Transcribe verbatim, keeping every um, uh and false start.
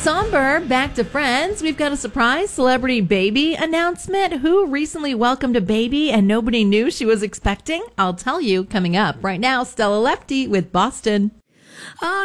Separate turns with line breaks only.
somber, back to Friends. We've got a surprise celebrity baby announcement. Who recently welcomed a baby and nobody knew she was expecting? I'll tell you coming up. Right now, Stella Lefty with Boston.
Oh,